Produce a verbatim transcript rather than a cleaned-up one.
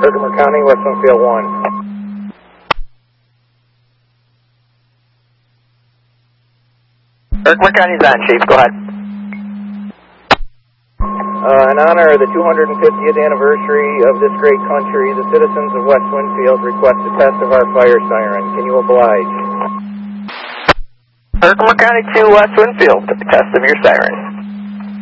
Herkimer County, West Winfield one. Herkimer County's on, Chief. Go ahead. Uh, in honor of the two hundred fiftieth anniversary of this great country, the citizens of West Winfield request a test of our fire siren. Can you oblige? Herkimer County to West Winfield, test of your siren.